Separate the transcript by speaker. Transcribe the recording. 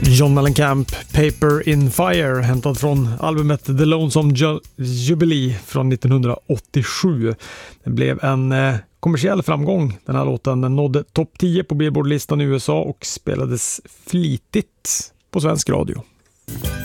Speaker 1: John Mellencamp, Paper in Fire, hämtad från albumet The Lonesome Jubilee från 1987. Det blev en kommersiell framgång. Den här låten nådde topp 10 på Billboard-listan i USA och spelades flitigt på svensk radio.